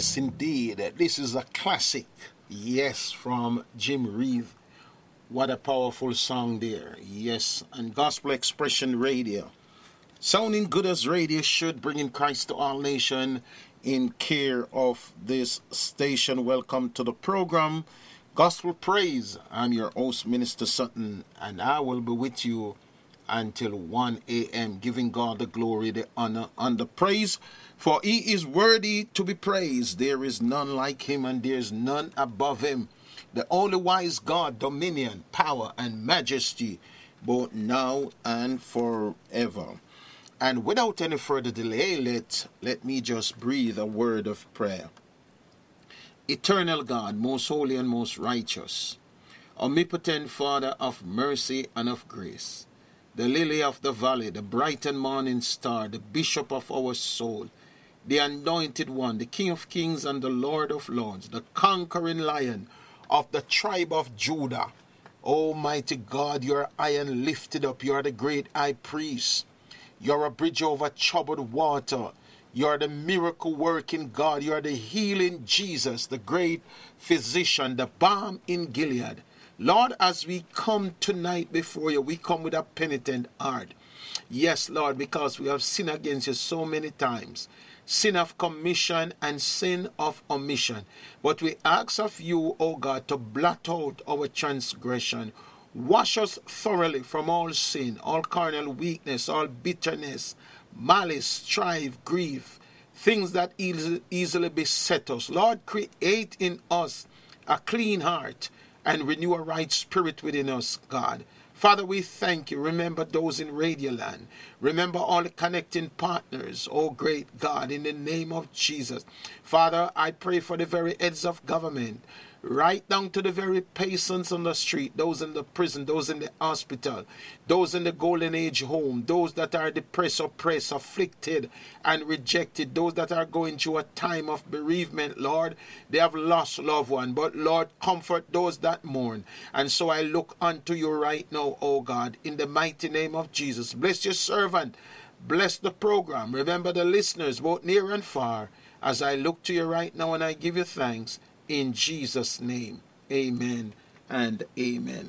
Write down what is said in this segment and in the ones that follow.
Yes, indeed. This is a classic. Yes, from Jim Reeve. What a powerful song there. Yes, and Gospel Expression Radio. Sounding good as radio should, bringing Christ to all nation in care of this station. Welcome to the program, Gospel Praise. I'm your host, Minister Sutton, and I will be with you until 1 a.m., giving God the glory, the honor, and the praise. For he is worthy to be praised. There is none like him, and there is none above him. The only wise God, dominion, power, and majesty, both now and forever. And without any further delay, let me just breathe a word of prayer. Eternal God, most holy and most righteous, omnipotent Father of mercy and of grace, the lily of the valley, the bright and morning star, the bishop of our soul, the anointed one, the King of kings and the Lord of lords, the conquering lion of the tribe of Judah. Almighty God, you are high and lifted up. You are the great high priest. You are a bridge over troubled water. You are the miracle working God. You are the healing Jesus, the great physician, the balm in Gilead. Lord, as we come tonight before you, we come with a penitent heart. Yes, Lord, because we have sinned against you so many times. Sin of commission and sin of omission. But we ask of you, O God, to blot out our transgression. Wash us thoroughly from all sin, all carnal weakness, all bitterness, malice, strife, grief, things that easily beset us. Lord, create in us a clean heart and renew a right spirit within us, God. Father, we thank you. Remember those in Radioland. Remember all the connecting partners, oh great God, in the name of Jesus. Father, I pray for the very heads of government, right down to the very patients on the street, those in the prison, those in the hospital, those in the Golden Age home, those that are depressed, oppressed, afflicted, and rejected, those that are going through a time of bereavement, Lord. They have lost loved one, but Lord, comfort those that mourn. And so I look unto you right now, oh God, in the mighty name of Jesus. Bless your servant. Bless the program. Remember the listeners, both near and far, as I look to you right now and I give you thanks. In Jesus' name, amen and amen.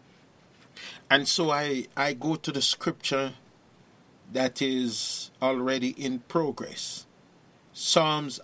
And so I go to the scripture that is already in progress. Psalms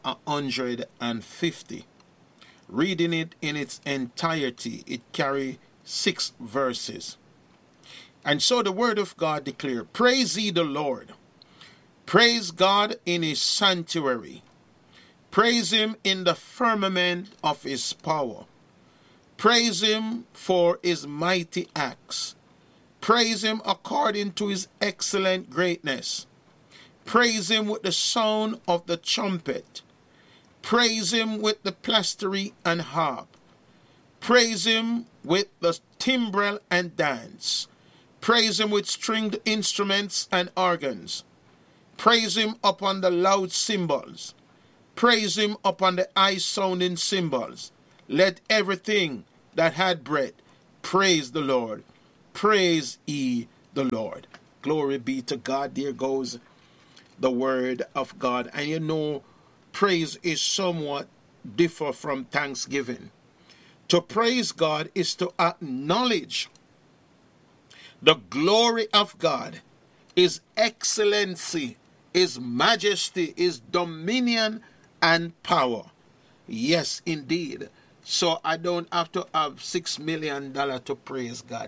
150. Reading it in its entirety, it carries 6 verses. And so the word of God declares, praise ye the Lord. Praise God in his sanctuary. Praise him in the firmament of his power. Praise him for his mighty acts. Praise him according to his excellent greatness. Praise him with the sound of the trumpet. Praise him with the psaltery and harp. Praise him with the timbrel and dance. Praise him with stringed instruments and organs. Praise him upon the loud cymbals. Praise him upon the high-sounding cymbals. Let everything that had breath praise the Lord. Praise ye the Lord. Glory be to God. There goes the word of God. And you know, praise is somewhat different from thanksgiving. To praise God is to acknowledge the glory of God, his excellency, his majesty, his dominion, and power. Yes, indeed. So I don't have to have $6 million to praise God.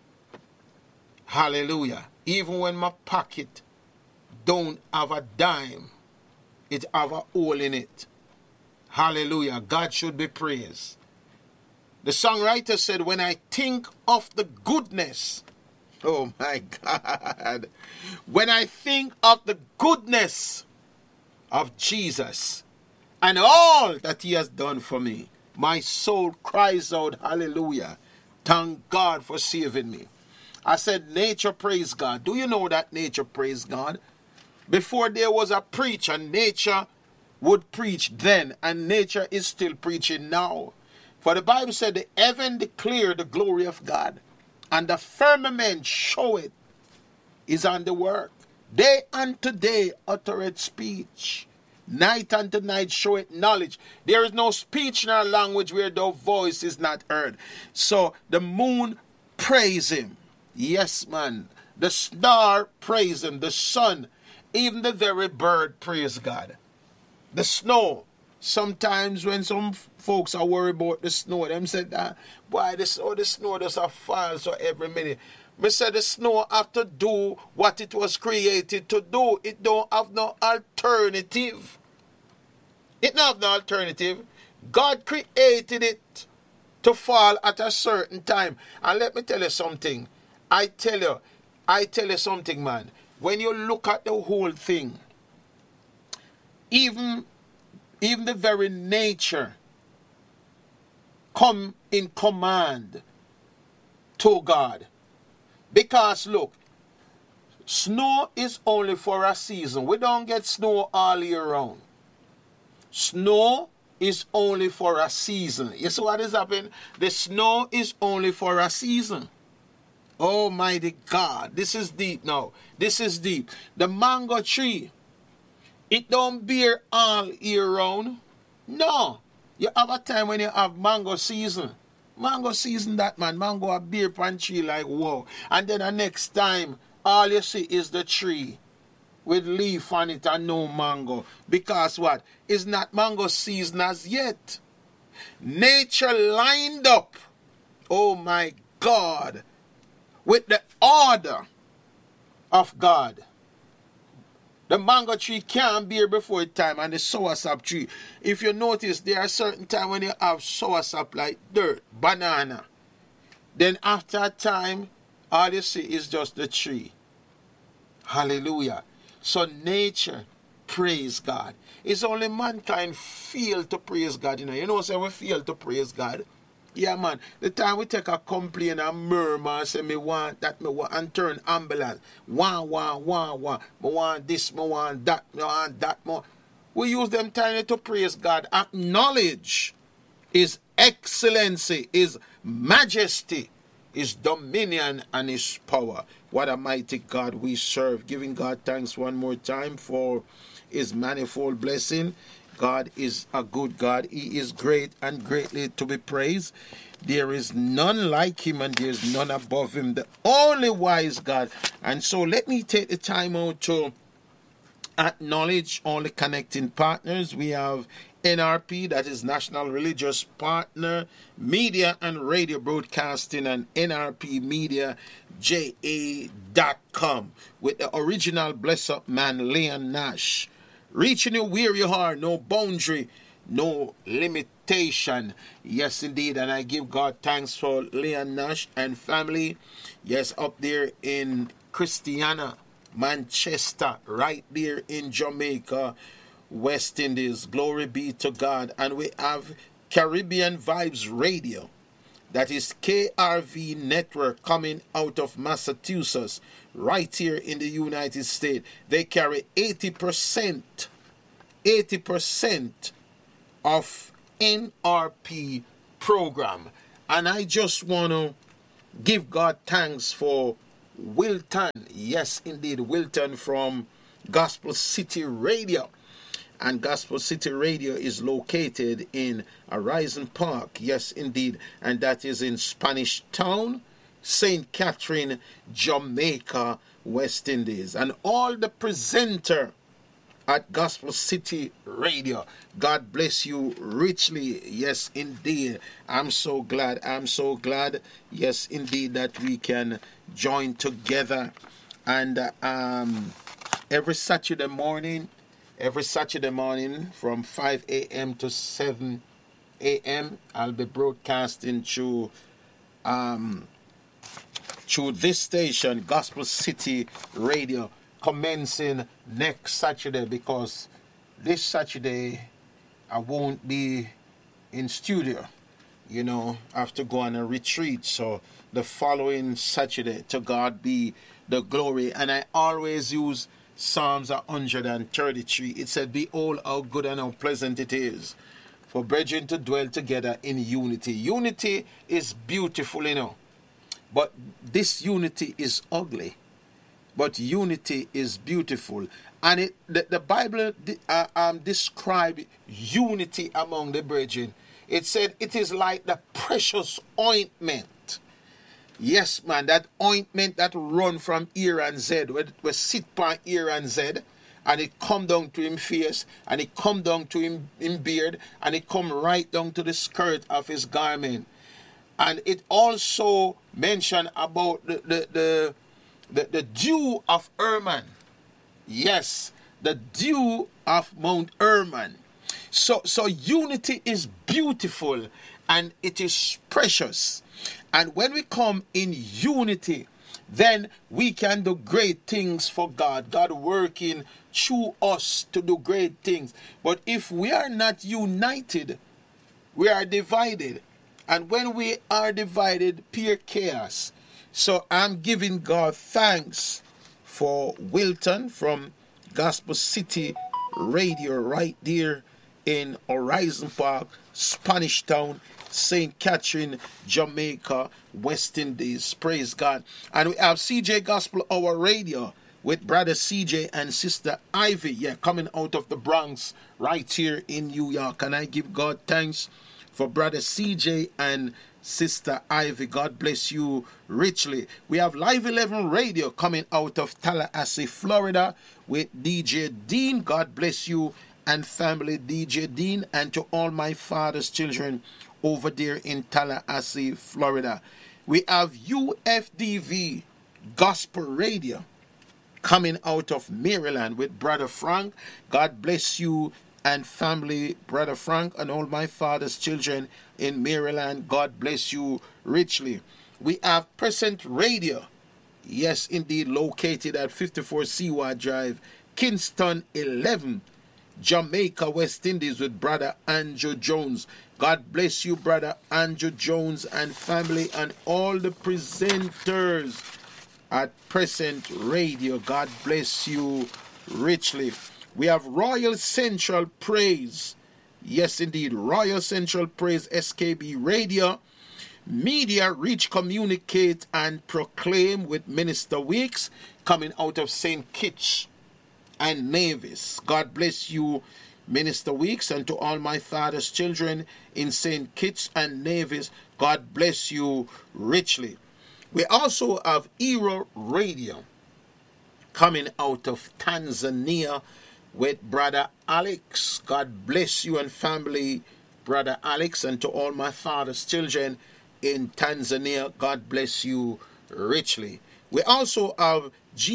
Hallelujah. Even when my pocket don't have a dime, it have a hole in it. Hallelujah. God should be praised. The songwriter said, when I think of the goodness, oh my God, when I think of the goodness of Jesus, and all that he has done for me, my soul cries out, hallelujah. Thank God for saving me. I said, nature praise God. Do you know that nature praise God? Before there was a preacher, nature would preach then, and nature is still preaching now. For the Bible said, the heaven declare the glory of God, and the firmament show it is on the work. Day unto day uttereth speech. Night unto night showeth knowledge. There is no speech nor language where the voice is not heard. So the moon praise him. Yes, man. The star praise him. The sun, even the very bird praise God. The snow. Sometimes when some folks are worried about the snow, them said that, boy, the snow does a fall so every minute. Me said the snow have to do what it was created to do. It don't have no alternative. It don't have no alternative. God created it to fall at a certain time. And let me tell you something. I tell you something, man. When you look at the whole thing, even the very nature come in command to God. Because look, snow is only for a season. We don't get snow all year round. Snow is only for a season. You see what is happening? The snow is only for a season. Almighty God. This is deep now. This is deep. The mango tree, it don't bear all year round. No. You have a time when you have mango season. Mango season that, man. Mango a beer pan tree like wow. And then the next time, all you see is the tree with leaf on it and no mango. Because what? It's not mango season as yet. Nature lined up, oh my God, with the order of God. The mango tree can't bear before its time, and the soursop tree. If you notice, there are certain times when you have soursop like dirt, banana. Then after a time, all you see is just the tree. Hallelujah. So nature, praise God. It's only mankind fail to praise God. You know, so we fail to praise God. Yeah, man. The time we take a complaint and murmur and say, me want that, me want, and turn ambulance. Want. Me want this, me want that, me want that more. We use them time to praise God. Acknowledge His excellency, His majesty, His dominion, and His power. What a mighty God we serve. Giving God thanks one more time for His manifold blessing. God is a good God. He is great and greatly to be praised. There is none like Him and there is none above Him. The only wise God. And so let me take the time out to acknowledge all the connecting partners. We have NRP, that is National Religious Partner Media and Radio Broadcasting, and NRP Media JA.com with the original bless up man Leon Nash. Reaching you where you are, no boundary, no limitation. Yes, indeed. And I give God thanks for Leon Nash and family. Yes, up there in Christiana, Manchester, right there in Jamaica, West Indies. Glory be to God. And we have Caribbean Vibes Radio. That is KRV Network coming out of Massachusetts, right here in the United States. They carry 80% of NRP program. And I just want to give God thanks for Wilton. Yes, indeed, Wilton from Gospel City Radio. And Gospel City Radio is located in Horizon Park. Yes, indeed. And that is in Spanish Town, St. Catherine, Jamaica, West Indies. And all the presenter at Gospel City Radio, God bless you richly. Yes, indeed. I'm so glad. Yes, indeed, that we can join together. And every Saturday morning from 5 a.m. to 7 a.m. I'll be broadcasting through this station, Gospel City Radio, commencing next Saturday, because this Saturday I won't be in studio. I have to go on a retreat. So the following Saturday, to God be the glory. And I always use Psalms 133. It said, behold how good and how pleasant it is for brethren to dwell together in unity. Unity is beautiful, but this unity is ugly. but unity is beautiful. And the Bible described unity among the brethren. It said it is like the precious ointment. Yes, man, that ointment that run from ear and Z, where sit on ear and Z, and it come down to him face, and it come down to him beard, and it come right down to the skirt of his garment. And it also mentioned about the dew of Hermon. Yes, the dew of Mount Hermon. So unity is beautiful and it is precious. And when we come in unity, then we can do great things for God. God working through us to do great things. But if we are not united, we are divided. And when we are divided, pure chaos. So I'm giving God thanks for Wilton from Gospel City Radio right there in Horizon Park, Spanish Town, St. Catherine, Jamaica, West Indies. Praise God. And we have CJ Gospel Hour Radio with Brother CJ and Sister Ivy, coming out of the Bronx right here in New York. And I give God thanks for Brother CJ and Sister Ivy. God bless you richly. We have Live 11 Radio coming out of Tallahassee, Florida with DJ Dean. God bless you and family, DJ Dean, and to all my father's children over there in Tallahassee, Florida. We have UFDV Gospel Radio coming out of Maryland with Brother Frank. God bless you and family, Brother Frank, and all my father's children in Maryland. God bless you richly. We have Present Radio. Yes, indeed, located at 54 Seward Drive, Kingston 11, Jamaica, West Indies with Brother Andrew Jones. God bless you, Brother Andrew Jones and family, and all the presenters at Present Radio. God bless you richly. We have Royal Central Praise. Yes, indeed, Royal Central Praise, SKB Radio. Media Reach, Communicate, and Proclaim with Minister Weeks, coming out of St. Kitts and Nevis. God bless you, Minister Weeks, and to all my father's children in St. Kitts and Nevis. God bless you richly. We also have Hero Radio coming out of Tanzania with Brother Alex. God bless you and family, Brother Alex, and to all my father's children in Tanzania. God bless you richly. We also have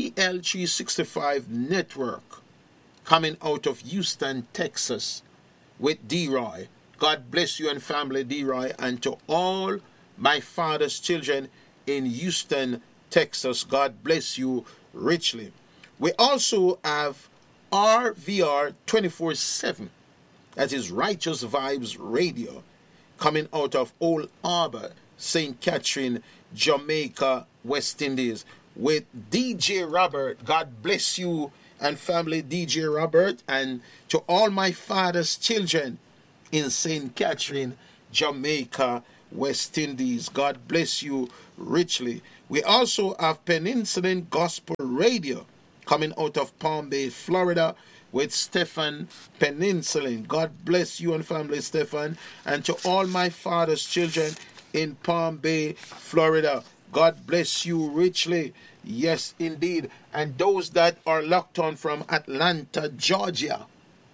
GL365 Network coming out of Houston, Texas with D-Roy. God bless you and family, D-Roy, and to all my father's children in Houston, Texas. God bless you richly. We also have RVR 24/7, that is Righteous Vibes Radio, coming out of Old Harbor, St. Catherine, Jamaica, West Indies, with DJ Robert. God bless you and family, DJ Robert, and to all my father's children in St. Catherine, Jamaica, West Indies. God bless you richly. We also have Peninsulan Gospel Radio coming out of Palm Bay, Florida, with Stephan Peninsulan. God bless you and family, Stephan, and to all my father's children in Palm Bay, Florida. God bless you richly. Yes, indeed. And those that are locked on from Atlanta, Georgia,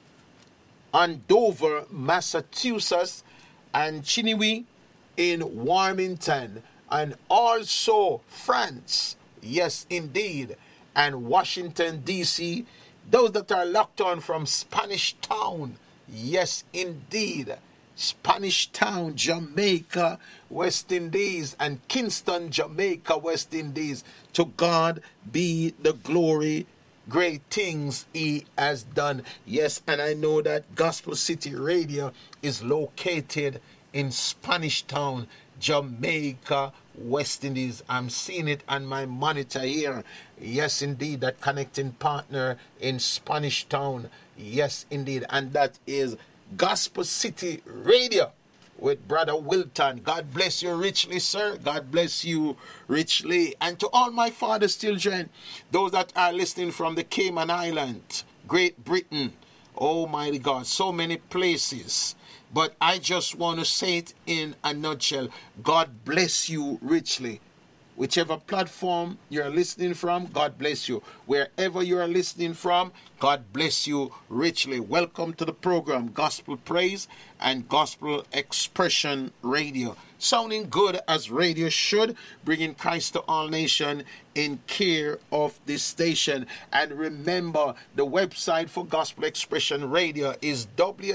Andover, Massachusetts, and Chiniwi in Warmington, and also France. Yes, indeed. And Washington, D.C., those that are locked on from Spanish Town. Yes, indeed. Spanish Town, Jamaica, West Indies, and Kingston, Jamaica, West Indies. To God be the glory. Great things he has done. Yes, and I know that Gospel City Radio is located in Spanish Town, Jamaica, West Indies. I'm seeing it on my monitor here. Yes, indeed, that connecting partner in Spanish Town. Yes, indeed, and that is Gospel City Radio. with Brother Wilton. God bless you richly, sir. God bless you richly. And to all my father's children, those that are listening from the Cayman Islands, Great Britain, Almighty God, so many places. But I just want to say it in a nutshell. God bless you richly. Whichever platform you're listening from, God bless you. Wherever you are listening from, God bless you richly. Welcome to the program, Gospel Praise and Gospel Expression Radio. Sounding good as radio should, bringing Christ to all nations in care of this station. And remember, the website for Gospel Expression Radio is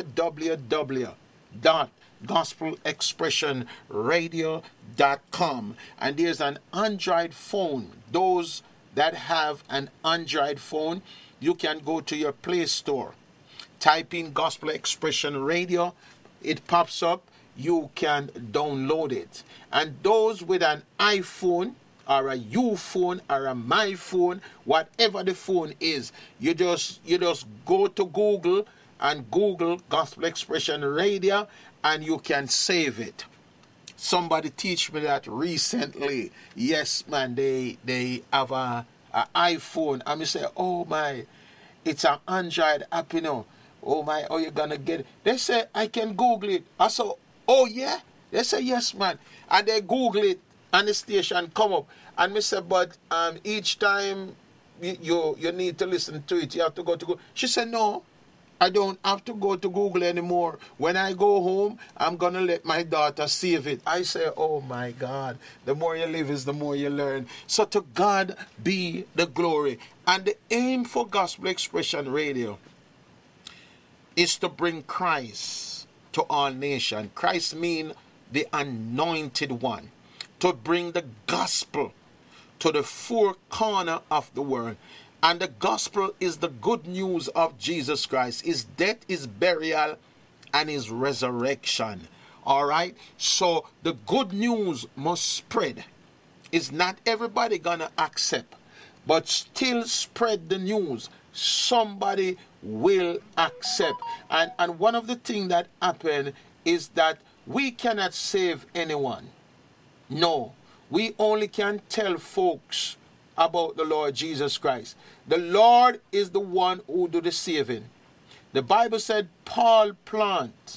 www.gospelexpressionradio.com, and there's an Android phone. Those that have an Android phone, you can go to your Play Store, type in Gospel Expression Radio, it pops up, you can download it. And those with an iPhone or a U phone or a my phone, whatever the phone is, you just go to Google and Google Gospel Expression Radio, and you can save it. Somebody teach me that recently. Yes, man, they have a iPhone. And me say, oh my, it's an Android app, you know. Oh my, oh, you're gonna get it. They say, I can Google it. I said, oh yeah? They say, yes, man. And they Google it, and the station come up. And me say, but each time you need to listen to it, you have to go to Google. She said, no, I don't have to go to Google anymore. When I go home, I'm going to let my daughter save it. I say, oh my God, the more you live is the more you learn. So to God be the glory. And the aim for Gospel Expression Radio is to bring Christ to all nations. Christ means the anointed one. To bring the gospel to the four corners of the world. And the gospel is the good news of Jesus Christ, his death, his burial, and his resurrection. All right? So the good news must spread. It's not everybody gonna accept, but still spread the news. Somebody will accept. And one of the things that happen is that we cannot save anyone. No, we only can tell folks about the Lord Jesus Christ. The Lord is the one who do the saving. The Bible said Paul planted,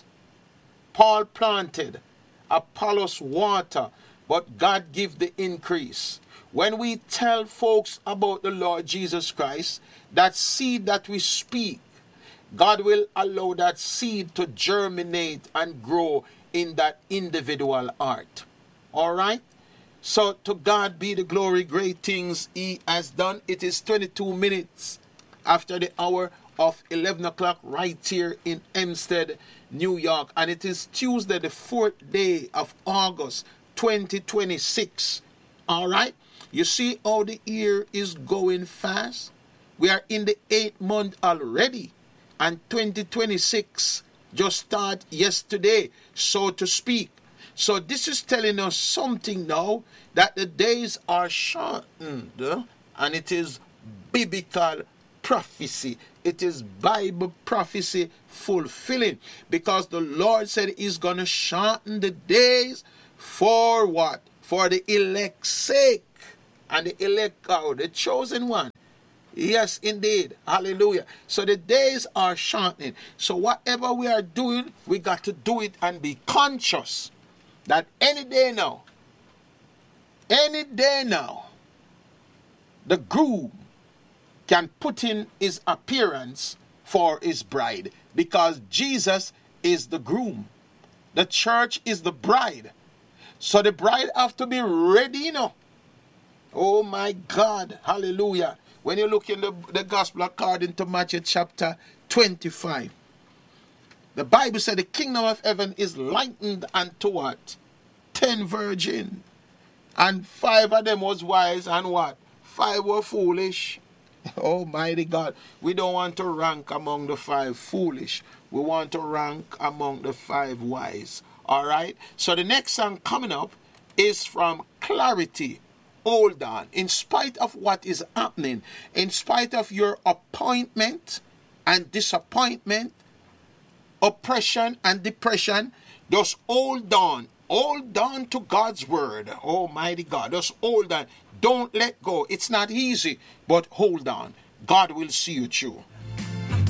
Apollos water, but God give the increase. When we tell folks about the Lord Jesus Christ, that seed that we speak, God will allow that seed to germinate and grow in that individual heart. All right? So to God be the glory, great things he has done. It is 22 minutes after the hour of 11 o'clock right here in Hempstead, New York. And it is Tuesday, the 4th day of August, 2026. All right? You see how the year is going fast? We are in the 8th month already. And 2026 just started yesterday, so to speak. So this is telling us something now, that the days are shortened, and it is biblical prophecy. It is Bible prophecy fulfilling, because the Lord said he's going to shorten the days for what? For the elect's sake. And the elect are the chosen one. Yes, indeed. Hallelujah. So the days are shortening. So whatever we are doing, we got to do it and be conscious that any day now, the groom can put in his appearance for his bride, because Jesus is the groom. The church is the bride. So the bride have to be ready now. Oh my God. Hallelujah. When you look in the gospel according to Matthew chapter 25, the Bible said the kingdom of heaven is likened unto what? 10 virgins. And 5 of them was wise, and what? 5 were foolish. Almighty God. We don't want to rank among the 5 foolish. We want to rank among the 5 wise. All right? So the next song coming up is from Clarity. Hold on. In spite of what is happening, in spite of your appointment and disappointment, oppression and depression, Just hold on. Hold on to God's word. Almighty God. Just hold on. Don't let go. It's not easy, but hold on. God will see you through.